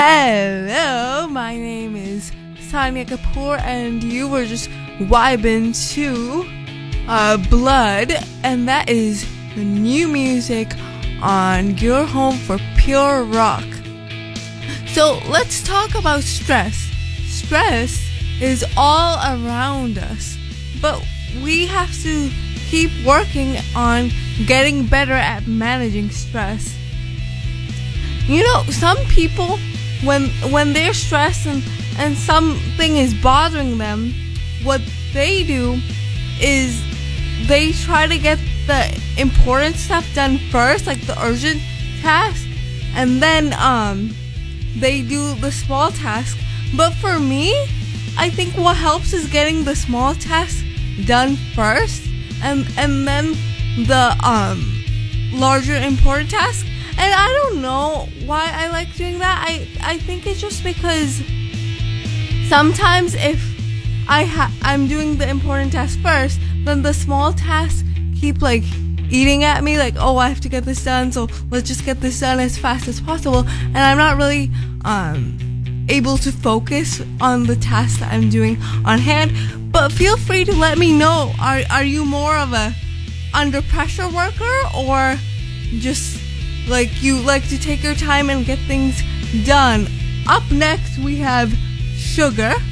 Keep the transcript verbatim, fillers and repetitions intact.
Hello, my name is Sania Kapoor, and you were just vibing to uh, Blood, and that is the new music on Your Home for Pure Rock. So let's talk about stress. Stress is all around us, but we have to keep working on getting better at managing stress. You know, some people, when when they're stressed and, and something is bothering them, what they do is they try to get the important stuff done first, like the urgent task, and then um they do the small task. But for me, I think what helps is getting the small task done first, and and then the um larger important task. And I don't know why I like doing that. I, I think it's just because sometimes if I ha- I'm doing the important task first, then the small tasks keep like eating at me, like, oh, I have to get this done, so let's just get this done as fast as possible. And I'm not really um able to focus on the task that I'm doing on hand. But feel free to let me know. Are are you more of a under pressure worker, or just like you like to take your time and get things done? Up next we have Sugar